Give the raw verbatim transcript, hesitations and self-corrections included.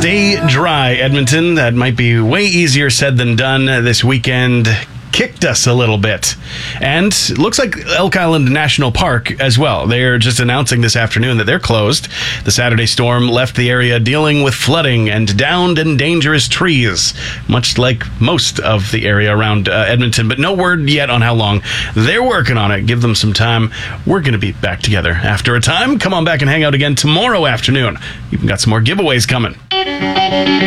Stay dry, Edmonton. That might be way easier said than done. This weekend kicked us a little bit. And it looks like Elk Island National Park as well. They're just announcing this afternoon that they're closed. The Saturday storm left the area dealing with flooding and downed and dangerous trees, much like most of the area around uh, Edmonton. But no word yet on how long. They're working on it. Give them some time. We're going to be back together after a time. Come on back and hang out again tomorrow afternoon. Even got some more giveaways coming.